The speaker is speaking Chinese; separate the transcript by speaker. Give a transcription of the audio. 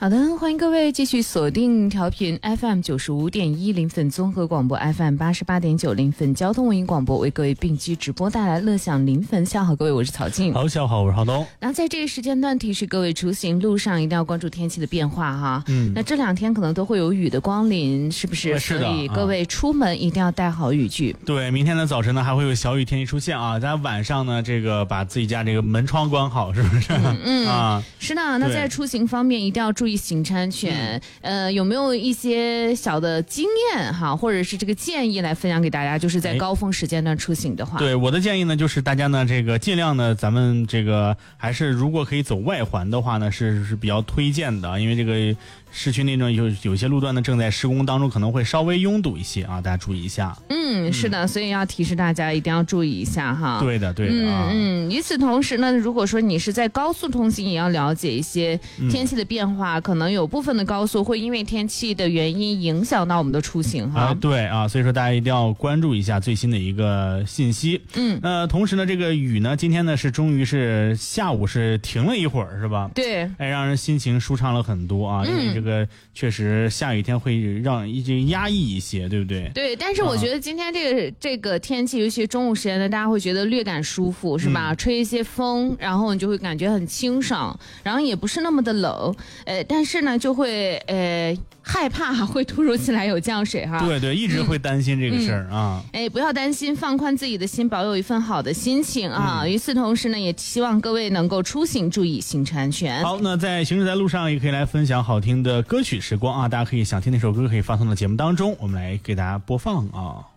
Speaker 1: 好的，欢迎各位继续锁定调频 FM 95.1临汾综合广播 FM 88.9临汾交通文艺广播，为各位并机直播带来乐享临汾。下午好，各位，我是曹静。
Speaker 2: 好，下午好，我是浩东。
Speaker 1: 那在这个时间段提示各位出行路上一定要关注天气的变化哈。那这两天可能都会有雨的光临，是不是？
Speaker 2: 是的。
Speaker 1: 所以各位出门一定要带好雨具。
Speaker 2: 对，明天的早晨呢还会有小雨天气出现啊，大家晚上呢这个把自己家这个门窗关好，是不是？
Speaker 1: 是的。那在出行方面一定要注意行车安全。有没有一些小的经验哈，或者是这个建议来分享给大家？就是在高峰时间段出行的话，
Speaker 2: 对我的建议呢，就是大家呢这个尽量呢，咱们这个还是如果可以走外环的话呢，是比较推荐的，因为这个市区那种有些路段呢正在施工当中，可能会稍微拥堵一些啊，大家注意一下。
Speaker 1: 是的，所以要提示大家一定要注意一下哈。
Speaker 2: 对的。
Speaker 1: 与此同时呢，如果说你是在高速通行，也要了解一些天气的变化，可能有部分的高速会因为天气的原因影响到我们的出行哈。
Speaker 2: 对啊，所以说大家一定要关注一下最新的一个信息。同时呢，这个雨呢，今天呢是终于是下午是停了一会儿，是吧？
Speaker 1: 对，
Speaker 2: 让人心情舒畅了很多啊，因为这个确实下雨天会让一直压抑一些，对不对？
Speaker 1: 对，但是我觉得今天这个天气，尤其中午时间呢，大家会觉得略感舒服，是吧？吹一些风，然后你就会感觉很清爽，然后也不是那么的冷，但是呢，就会害怕会突如其来有降水哈。
Speaker 2: 对，一直会担心这个事儿啊。
Speaker 1: 不要担心，放宽自己的心，保有一份好的心情啊。与此同时呢，也希望各位能够出行注意行车安全。
Speaker 2: 好，那在行驶在路上也可以来分享好听的歌曲时光啊，大家可以想听那首歌可以发送到节目当中，我们来给大家播放啊。